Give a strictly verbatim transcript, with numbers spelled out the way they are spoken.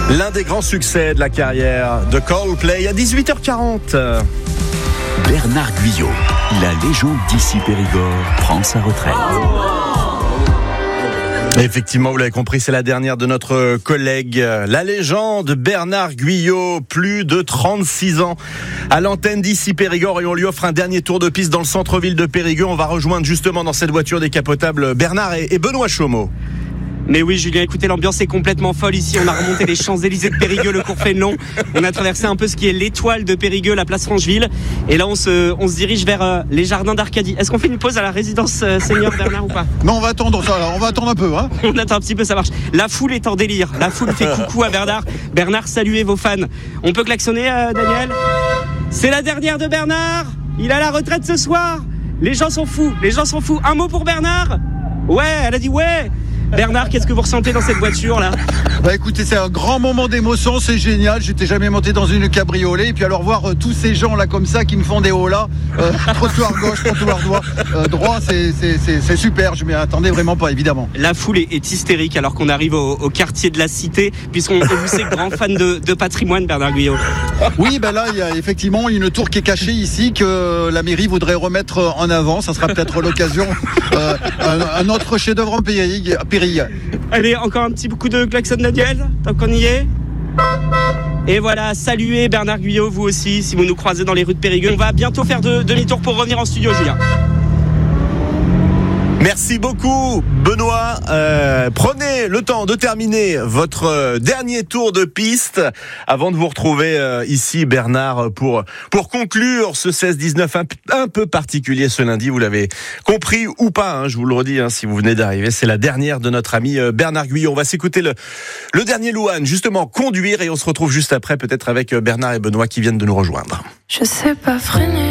L'un des grands succès de la carrière de Coldplay à dix-huit heures quarante. Bernard Guyot, la légende d'Issy Périgord, prend sa retraite. Effectivement, vous l'avez compris, c'est la dernière de notre collègue, la légende Bernard Guyot, plus de trente-six ans à l'antenne d'Issy Périgord, et on lui offre un dernier tour de piste dans le centre-ville de Périgueux. On va rejoindre justement dans cette voiture décapotable Bernard et Benoît Chaumeau. Mais oui, Julien, écoutez, l'ambiance est complètement folle ici. On a remonté les Champs-Élysées de Périgueux, le cours Fénelon. On a traversé un peu ce qui est l'étoile de Périgueux, la place Francheville. Et là, on se, on se dirige vers euh, les jardins d'Arcadie. Est-ce qu'on fait une pause à la résidence euh, senior Bernard ou pas ? Non, on va attendre ça. On va attendre un peu, hein. On attend un petit peu, ça marche. La foule est en délire. La foule fait coucou à Bernard. Bernard, saluez vos fans. On peut klaxonner, euh, Daniel ? C'est la dernière de Bernard. Il a la retraite ce soir. Les gens sont fous. Les gens sont fous. Un mot pour Bernard ? Ouais, elle a dit ouais. Bernard, qu'est-ce que vous ressentez dans cette voiture là ? Bah écoutez, c'est un grand moment d'émotion, c'est génial. J'étais jamais monté dans une cabriolet, et puis alors voir euh, tous ces gens là comme ça qui me font des hauts là, euh, trottoir gauche, trottoir droit, euh, droit, c'est, c'est, c'est, c'est super. Je m'y attendais vraiment pas, évidemment. La foule est, est hystérique alors qu'on arrive au, au quartier de la Cité, puisqu'on on vous sait grand fan de, de patrimoine, Bernard Guyot. Oui, ben là il y a effectivement une tour qui est cachée ici que la mairie voudrait remettre en avant. Ça sera peut-être l'occasion. Euh, un, un autre chef-d'œuvre en Périgueux. Allez, encore un petit coup de klaxon Daniel, tant qu'on y est. Et voilà, saluez Bernard Guyot, vous aussi, si vous nous croisez dans les rues de Périgueux. On va bientôt faire de, demi-tour pour revenir en studio, Julien. Merci beaucoup, Benoît. Euh, prenez le temps de terminer votre euh, dernier tour de piste avant de vous retrouver euh, ici, Bernard, pour pour conclure ce seize dix-neuf un, un peu particulier ce lundi. Vous l'avez compris ou pas, hein, je vous le redis, hein, si vous venez d'arriver, c'est la dernière de notre ami euh, Bernard Guyot. On va s'écouter le le dernier Louane, justement, Conduire, et on se retrouve juste après, peut-être avec Bernard et Benoît qui viennent de nous rejoindre. Je sais pas freiner.